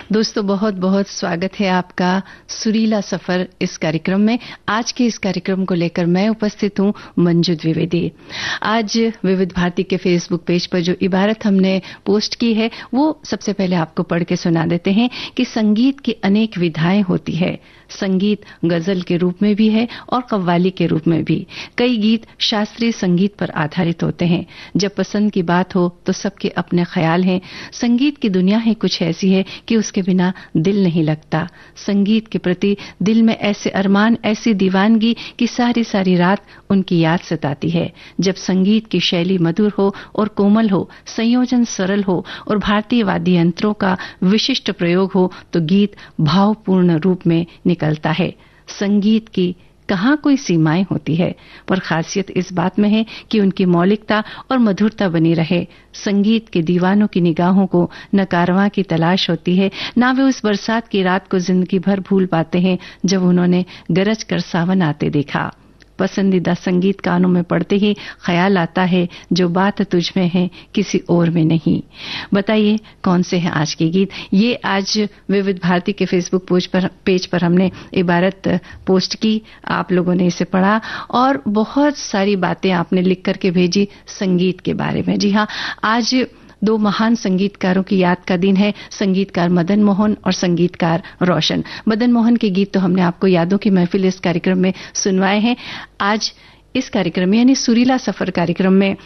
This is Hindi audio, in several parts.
दोस्तों बहुत बहुत स्वागत है आपका सुरीला सफर इस कार्यक्रम में। आज के इस कार्यक्रम को लेकर मैं उपस्थित हूं मंजू द्विवेदी। आज विविध भारती के फेसबुक पेज पर जो इबारत हमने पोस्ट की है वो सबसे पहले आपको पढ़ के सुना देते हैं कि संगीत की अनेक विधाएं होती है। संगीत गजल के रूप में भी है और कव्वाली के रूप में भी। कई गीत शास्त्रीय संगीत पर आधारित होते हैं। जब पसंद की बात हो तो सबके अपने ख्याल हैं। संगीत की दुनिया ही कुछ ऐसी है कि उसके बिना दिल नहीं लगता। संगीत के प्रति दिल में ऐसे अरमान, ऐसी दीवानगी कि सारी सारी रात उनकी याद सताती है। जब संगीत की शैली मधुर हो और कोमल हो, संयोजन सरल हो और भारतीय वाद्य यंत्रों का विशिष्ट प्रयोग हो तो गीत भावपूर्ण रूप में निकलता है। संगीत की कहाँ कोई सीमाएं होती है, पर खासियत इस बात में है कि उनकी मौलिकता और मधुरता बनी रहे। संगीत के दीवानों की निगाहों को न कारवां की तलाश होती है, न वे उस बरसात की रात को जिंदगी भर भूल पाते हैं जब उन्होंने गरज कर सावन आते देखा। पसंदीदा संगीत कानों में पड़ते ही ख्याल आता है जो बात तुझ में है किसी और में नहीं। बताइए कौन से हैं आज के गीत। ये आज विविध भारती के फेसबुक पेज पर हमने इबारत पोस्ट की, आप लोगों ने इसे पढ़ा और बहुत सारी बातें आपने लिख करके भेजी संगीत के बारे में। जी हाँ, आज दो महान संगीतकारों की याद का दिन है, संगीतकार मदन मोहन और संगीतकार रोशन। मदन मोहन के गीत तो हमने आपको यादों की महफिल इस कार्यक्रम में सुनवाए हैं। आज इस कार्यक्रम में यानी सुरीला सफर कार्यक्रम में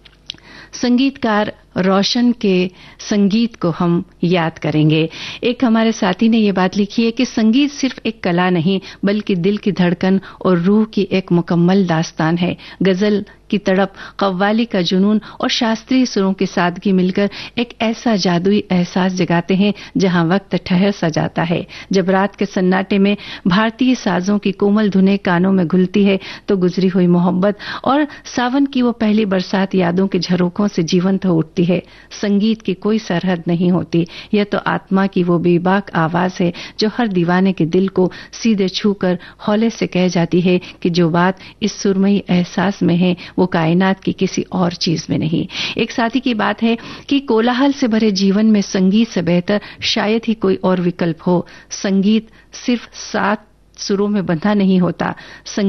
संगीतकार रोशन के संगीत को हम याद करेंगे। एक हमारे साथी ने ये बात लिखी है कि संगीत सिर्फ एक कला नहीं बल्कि दिल की धड़कन और रूह की एक मुकम्मल दास्तान है। गजल की तड़प, कव्वाली का जुनून और शास्त्रीय सुरों की सादगी मिलकर एक ऐसा जादुई एहसास जगाते हैं जहां वक्त ठहर सा जाता है। जब रात के सन्नाटे में भारतीय साजों की कोमल धुनें कानों में घुलती है तो गुजरी हुई मोहब्बत और सावन की वो पहली बरसात यादों के झरोखों से जीवंत हो उठती है। संगीत की कोई सरहद नहीं होती। यह तो आत्मा की वो बेबाक आवाज है जो हर दीवाने के दिल को सीधे छूकर हौले से कह जाती है कि जो बात इस सुरमई एहसास में है वो कायनात की किसी और चीज में नहीं। एक साथी की बात है कि कोलाहल से भरे जीवन में संगीत से बेहतर शायद ही कोई और विकल्प हो। संगीत सिर्फ 7 सुरों में बंधा नहीं होता।